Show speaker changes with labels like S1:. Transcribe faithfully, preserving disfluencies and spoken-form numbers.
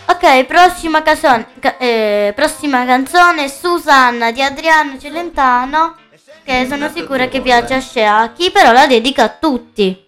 S1: Ok, prossima, cason- ca- eh, prossima canzone, Susanna di Adriano Celentano, che sono sicura che piace a Shea. Chi però la dedica a tutti.